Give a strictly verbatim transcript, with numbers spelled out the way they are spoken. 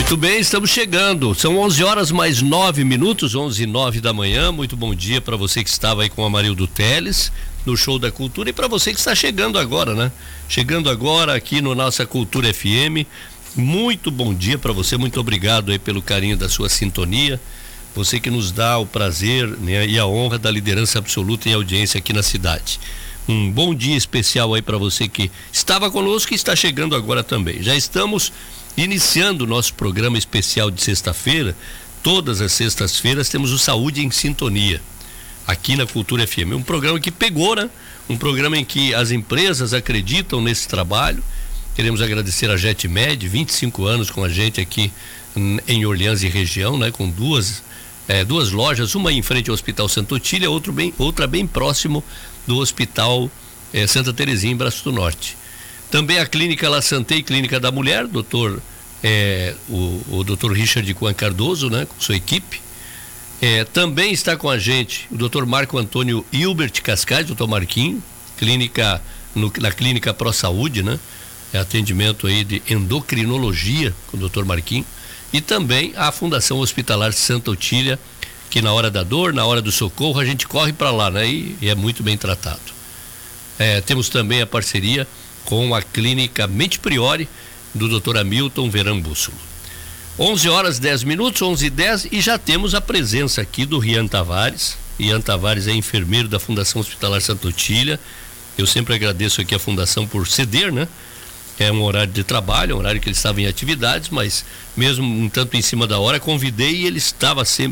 Muito bem, estamos chegando. São onze horas mais nove minutos, onze e nove da manhã. Muito bom dia para você que estava aí com o Amarildo Teles no Show da Cultura e para você que está chegando agora, né? Chegando agora aqui no Nossa Cultura F M. Muito bom dia para você, muito obrigado aí pelo carinho da sua sintonia. Você que nos dá o prazer, né, e a honra da liderança absoluta em audiência aqui na cidade. Um bom dia especial aí para você que estava conosco e está chegando agora também. Já estamos iniciando o nosso programa especial de sexta-feira. Todas as sextas-feiras temos o Saúde em Sintonia, aqui na Cultura F M. Um programa que pegou, né? Um programa em que as empresas acreditam nesse trabalho. Queremos agradecer a JetMed, vinte e cinco anos com a gente aqui em Orleans e região, né? Com duas, é, duas lojas, uma em frente ao Hospital Santa Otília, outra bem, outra bem próximo do Hospital é, Santa Terezinha, em Braço do Norte. Também a Clínica La Santé, Clínica da Mulher, doutor, é, o, o doutor Richard Juan Cardoso, né, com sua equipe. É, também está com a gente o doutor Marco Antônio Hilbert Cascais, doutor Marquinho, clínica, no, na Clínica Pro Saúde, né? É atendimento aí de endocrinologia com o doutor Marquinho. E também a Fundação Hospitalar Santa Otília, que na hora da dor, na hora do socorro, a gente corre para lá, né? E, e é muito bem tratado. É, temos também a parceria com a Clínica Mente Priori, do doutor Hamilton Verão Bússolo. onze horas dez minutos, onze e dez, e já temos a presença aqui do Rian Tavares. Rian Tavares é enfermeiro da Fundação Hospitalar Santa Otília. Eu sempre agradeço aqui a Fundação por ceder, né? É um horário de trabalho, é um horário que ele estava em atividades, mas mesmo um tanto em cima da hora, convidei e ele estava sempre